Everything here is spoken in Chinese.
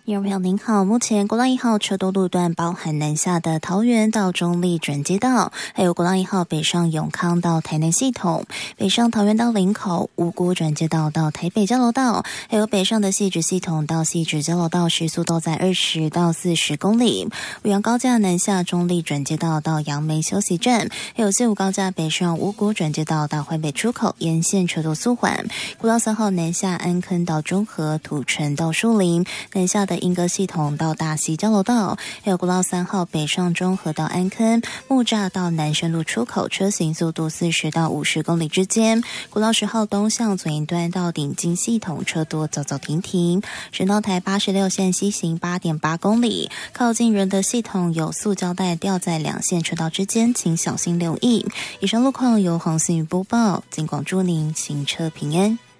听众朋友您好，目前国道1号车多路段包含南下的桃园到中立转接道，还有国道1号北上永康到台南系统，北上桃园到林口、五股转接道到台北交流道，还有北上的汐止系统到汐止交流道时速都在20到40公里。五杨高架南下中立转接道到杨梅休息站，还有4-5高架北上五股转接道到淮北出口沿线车多速缓。国道3号南下安坑到中和、土城到树林，南下的莺歌系统到大溪交流道，还有国道3号北上中和到安坑、木栅到南深路出口，车行速度40到50公里之间。国道10号东向左营端到顶金系统车多走走停停。省道台86线西行 8.8 公里，靠近仁德系统有塑胶带吊在两线车道之间，请小心留意。以上路况由黄信宇播报，尽管祝您行车平安。